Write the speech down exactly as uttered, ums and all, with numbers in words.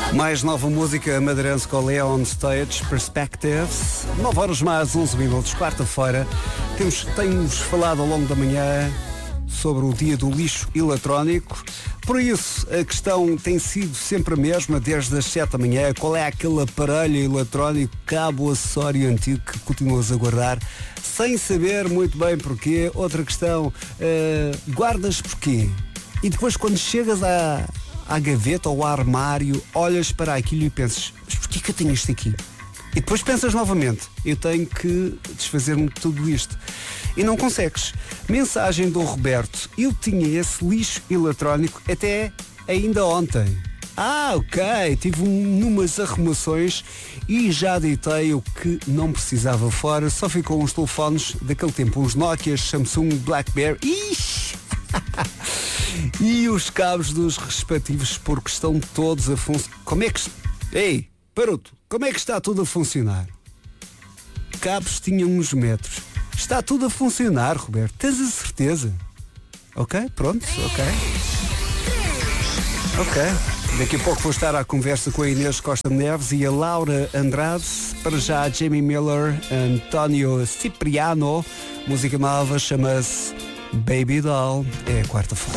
Mais nova música madeirense com Leon Stage, Perspectives. nove horas mais onze minutos, quarta-feira. Temos, temos falado ao longo da manhã sobre o dia do lixo eletrónico. Por isso, a questão tem sido sempre a mesma, desde as sete da manhã. Qual é aquele aparelho eletrónico, cabo, acessório antigo que continuas a guardar sem saber muito bem porquê? Outra questão, uh, guardas porquê? E depois, quando chegas à, à gaveta ou ao armário, olhas para aquilo e pensas, mas porquê que eu tenho isto aqui? E depois pensas novamente, eu tenho que desfazer-me de tudo isto. E não consegues. Mensagem do Roberto, eu tinha esse lixo eletrónico até ainda ontem. Ah, ok, tive um, umas arrumações e já deitei o que não precisava fora. Só ficou uns telefones daquele tempo, uns Nokia, Samsung, Blackberry. Ixi! E os cabos dos respectivos, porque estão todos a funcionar. Como é que... Ei, Paruto, como é que está tudo a funcionar? Cabos tinham uns metros. Está tudo a funcionar, Roberto. Tens a certeza? Ok, pronto, ok. Ok. Daqui a pouco vou estar à conversa com a Inês Costa Neves e a Laura Andrade. Para já, Jamie Miller, António Cipriano. Música nova chama-se Baby Doll. É quarta-feira.